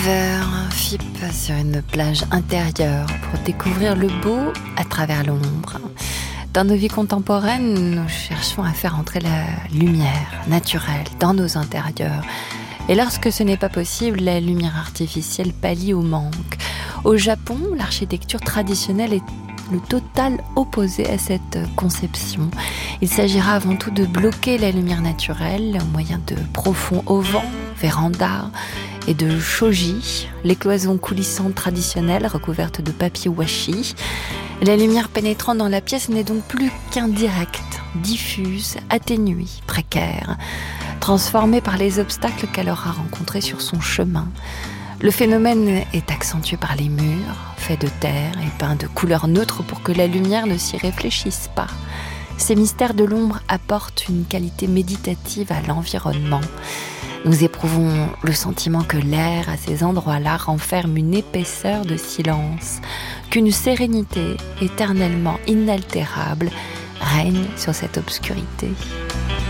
FIP sur une plage intérieure pour découvrir le beau à travers l'ombre. Dans nos vies contemporaines, nous cherchons à faire entrer la lumière naturelle dans nos intérieurs. Et lorsque ce n'est pas possible, la lumière artificielle pallie au manque. Au Japon, l'architecture traditionnelle est le total opposé à cette conception. Il s'agira avant tout de bloquer la lumière naturelle au moyen de profonds auvents, vérandas et de shoji, les cloisons coulissantes traditionnelles recouvertes de papier washi. La lumière pénétrant dans la pièce n'est donc plus qu'indirecte, diffuse, atténuée, précaire, transformée par les obstacles qu'elle aura rencontrés sur son chemin. Le phénomène est accentué par les murs, faits de terre et peints de couleurs neutres pour que la lumière ne s'y réfléchisse pas. Ces mystères de l'ombre apportent une qualité méditative à l'environnement. Nous éprouvons le sentiment que l'air à ces endroits-là renferme une épaisseur de silence, qu'une sérénité éternellement inaltérable règne sur cette obscurité.